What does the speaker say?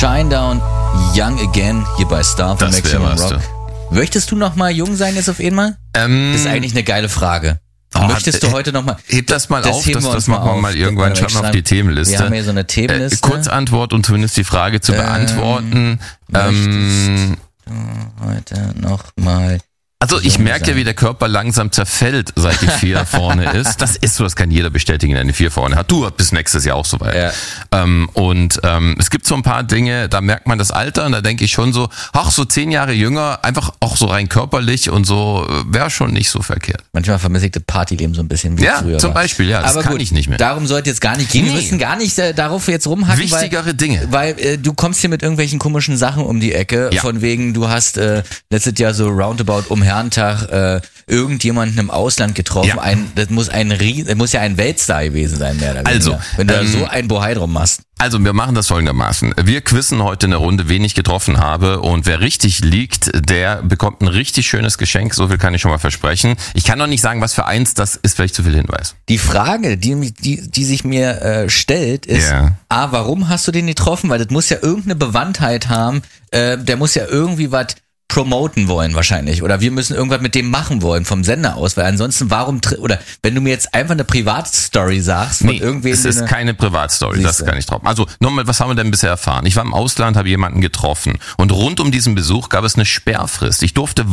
Shinedown, Young Again, hier bei Star von Maximum Rock. Möchtest du noch mal jung sein jetzt auf einmal? Das ist eigentlich eine geile Frage. Möchtest du heute noch mal... Heb das mal auf, das machen wir mal irgendwann schon auf die Themenliste. Wir haben hier so eine Themenliste. Kurzantwort und zumindest die Frage zu beantworten. Möchtest du heute noch mal... Also ich merke ja, wie der Körper langsam zerfällt, seit die 4 vorne ist. Das ist so, das kann jeder bestätigen, der eine 4 vorne hat. Du bis nächstes Jahr auch soweit. Ja. Es gibt so ein paar Dinge, da merkt man das Alter und da denke ich schon so, so 10 Jahre jünger, einfach auch so rein körperlich und so, wäre schon nicht so verkehrt. Manchmal vermisse ich das Partyleben so ein bisschen wie früher. Ja, zum Beispiel, ja, das kann ich nicht mehr. Darum sollte jetzt gar nicht gehen. Wir müssen gar nicht darauf jetzt rumhacken. Wichtigere Dinge. Weil du kommst hier mit irgendwelchen komischen Sachen um die Ecke, von wegen, du hast letztes Jahr so roundabout um Herrentag irgendjemanden im Ausland getroffen. Ja. Das muss ja ein Weltstar gewesen sein, mehr oder weniger. Also, wenn du da so ein Bohai drum machst. Also wir machen das folgendermaßen. Wir quizzen heute eine Runde, wen ich getroffen habe, und wer richtig liegt, der bekommt ein richtig schönes Geschenk, so viel kann ich schon mal versprechen. Ich kann noch nicht sagen, was für eins, das ist vielleicht zu viel Hinweis. Die Frage, die sich mir stellt, ist, warum hast du den getroffen? Weil das muss ja irgendeine Bewandtheit haben, der muss ja irgendwie was promoten wollen wahrscheinlich, oder wir müssen irgendwas mit dem machen wollen vom Sender aus, weil ansonsten oder wenn du mir jetzt einfach eine Privatstory sagst von irgendwem... es ist keine Privatstory, das kann ich drauf. Also nochmal, was haben wir denn bisher erfahren? Ich war im Ausland, habe jemanden getroffen und rund um diesen Besuch gab es eine Sperrfrist. Ich durfte